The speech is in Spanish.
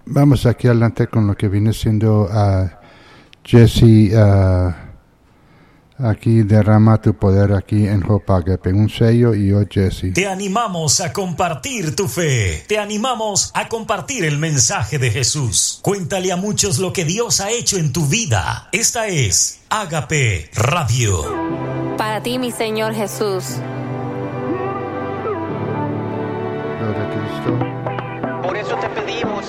vamos aquí adelante con lo que viene siendo Jesse. Aquí derrama tu poder aquí en Hope Agape, un sello y yo Jesse. Te animamos a compartir tu fe. Te animamos a compartir el mensaje de Jesús. Cuéntale a muchos lo que Dios ha hecho en tu vida. Esta es Agape Radio. Para ti, mi Señor Jesús. Gloria a Cristo. Por eso te pedimos,